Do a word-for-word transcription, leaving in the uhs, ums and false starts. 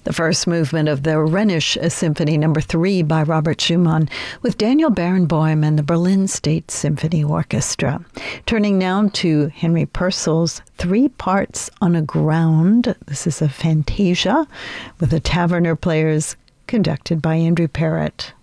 the first movement of the Rhenish Symphony Number Three by Robert Schumann with Daniel Barenboim and the Berlin State Symphony Orchestra. Turning now to Henry Purcell's Three Parts on a Ground. This is a fantasia with the Taverner Players, conducted by Andrew Parrott.